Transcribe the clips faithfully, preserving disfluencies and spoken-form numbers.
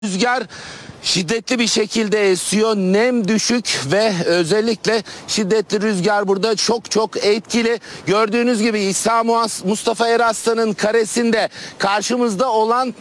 Rüzgar şiddetli bir şekilde esiyor. Nem düşük ve özellikle şiddetli rüzgar burada çok çok etkili. Gördüğünüz gibi İsa Mustafa Eraslan'ın karesinde karşımızda olan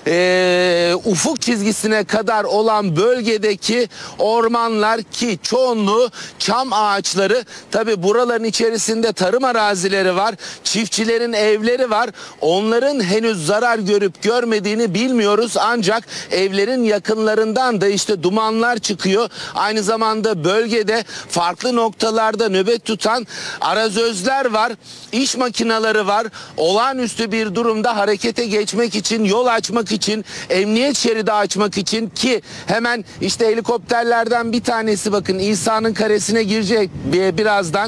e, ufuk çizgisine kadar olan bölgedeki ormanlar ki çoğunluğu çam ağaçları. Tabi buraların içerisinde tarım arazileri var. Çiftçilerin evleri var. Onların henüz zarar görüp görmediğini bilmiyoruz. Ancak evlerin yakınlarında da işte dumanlar çıkıyor. Aynı zamanda bölgede farklı noktalarda nöbet tutan arazözler var. İş makineleri var. Olağanüstü bir durumda harekete geçmek için, yol açmak için, emniyet şeridi açmak için ki hemen işte helikopterlerden bir tanesi bakın İsa'nın karesine girecek birazdan.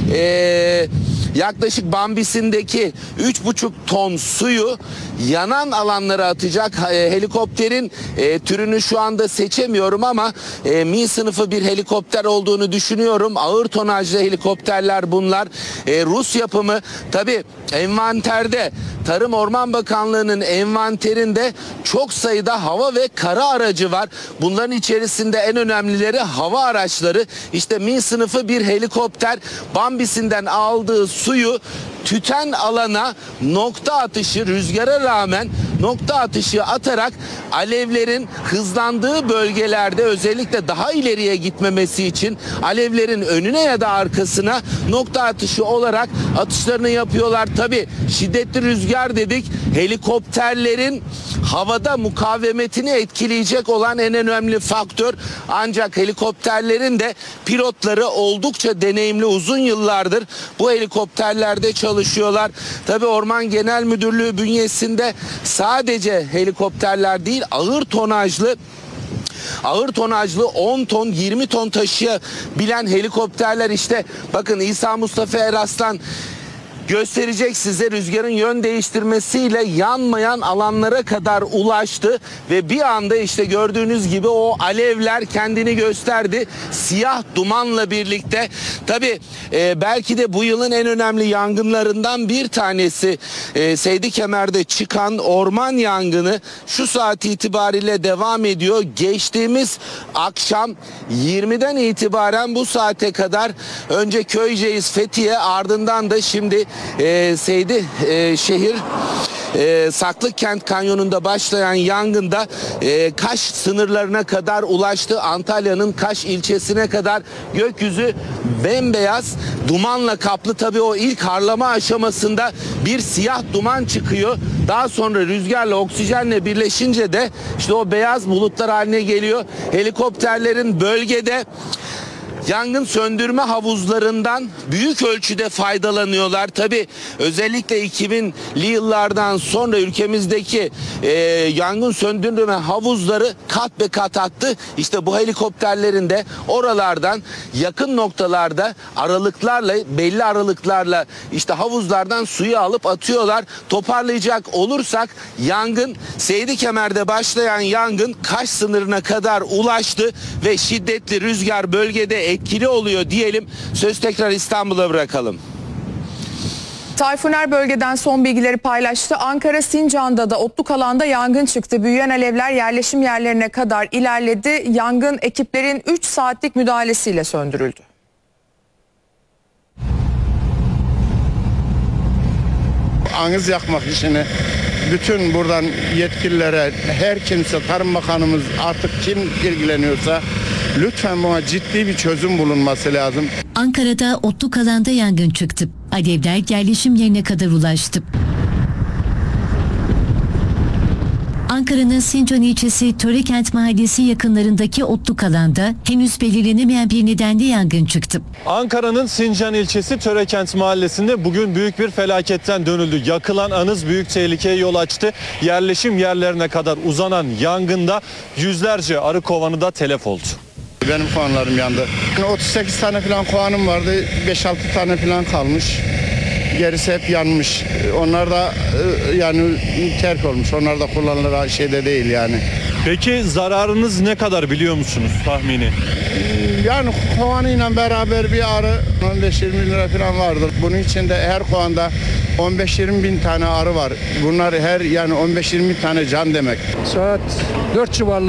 Eee Yaklaşık Bambis'indeki üç buçuk ton suyu yanan alanlara atacak. E, helikopterin e, türünü şu anda seçemiyorum ama e, Mi sınıfı bir helikopter olduğunu düşünüyorum. Ağır tonajlı helikopterler bunlar. E, Rus yapımı. Tabii envanterde, Tarım Orman Bakanlığı'nın envanterinde çok sayıda hava ve kara aracı var. Bunların içerisinde en önemlileri hava araçları. İşte Mi sınıfı bir helikopter Bambis'inden aldığı suyu tüten alana nokta atışı, rüzgara rağmen nokta atışı atarak alevlerin hızlandığı bölgelerde özellikle daha ileriye gitmemesi için alevlerin önüne ya da arkasına nokta atışı olarak atışlarını yapıyorlar. Tabii şiddetli rüzgar dedik, helikopterlerin havada mukavemetini etkileyecek olan en önemli faktör. Ancak helikopterlerin de pilotları oldukça deneyimli, uzun yıllardır bu helikopterlerde çalışıyorlar. Tabii Orman Genel Müdürlüğü bünyesinde sadece helikopterler değil, ağır tonajlı Ağır tonajlı on ton yirmi ton taşıyabilen helikopterler işte bakın İsa Mustafa Eraslan gösterecek size, rüzgarın yön değiştirmesiyle yanmayan alanlara kadar ulaştı ve bir anda işte gördüğünüz gibi o alevler kendini gösterdi. Siyah dumanla birlikte. Tabii e, belki de bu yılın en önemli yangınlarından bir tanesi e, Seydikemer'de çıkan orman yangını şu saat itibariyle devam ediyor. Geçtiğimiz akşam yirmiden itibaren bu saate kadar önce Köyceğiz, Fethiye, ardından da şimdi Ee, Seydi e, şehir e, Saklıkent Kanyonu'nda başlayan yangında e, Kaş sınırlarına kadar ulaştı. Antalya'nın Kaş ilçesine kadar gökyüzü bembeyaz dumanla kaplı. Tabii o ilk harlama aşamasında bir siyah duman çıkıyor. Daha sonra rüzgarla oksijenle birleşince de işte o beyaz bulutlar haline geliyor. Helikopterlerin bölgede yangın söndürme havuzlarından büyük ölçüde faydalanıyorlar. Tabii özellikle iki binli yıllardan sonra ülkemizdeki e, yangın söndürme havuzları kat be kat arttı. İşte bu helikopterlerin de oralardan yakın noktalarda aralıklarla, belli aralıklarla işte havuzlardan suyu alıp atıyorlar. Toparlayacak olursak yangın Seydikemer'de başlayan yangın Kaş sınırına kadar ulaştı ve şiddetli rüzgar bölgede etkili oluyor diyelim. Söz tekrar İstanbul'a bırakalım. Tayfuner bölgeden son bilgileri paylaştı. Ankara Sincan'da da otluk alanda yangın çıktı. Büyüyen alevler yerleşim yerlerine kadar ilerledi. Yangın ekiplerin üç saatlik müdahalesiyle söndürüldü. Anız yakmak işini bütün buradan yetkililere, her kimse, Tarım Bakanımız artık kim ilgileniyorsa lütfen buna ciddi bir çözüm bulunması lazım. Ankara'da otluk alanda yangın çıktı. Alevler yerleşim yerine kadar ulaştı. Ankara'nın Sincan ilçesi Törekent Mahallesi yakınlarındaki otluk alanda henüz belirlenemeyen bir nedenle yangın çıktı. Ankara'nın Sincan ilçesi Törekent Mahallesi'nde bugün büyük bir felaketten dönüldü. Yakılan anız büyük tehlikeye yol açtı. Yerleşim yerlerine kadar uzanan yangında yüzlerce arı kovanı da telef oldu. Benim kovanlarım yandı. otuz sekiz tane falan kovanım vardı. beş altı tane falan kalmış. Gerisi hep yanmış. Onlar da yani terk olmuş. Onlar da kullanılır şeyde değil yani. Peki zararınız ne kadar biliyor musunuz tahmini? Yani kovanıyla beraber bir arı on beş yirmi lira falan vardır. Bunun içinde her kovanda on beş yirmi bin tane arı var. Bunlar her yani on beş yirmi tane can demek. Saat dört civarlarında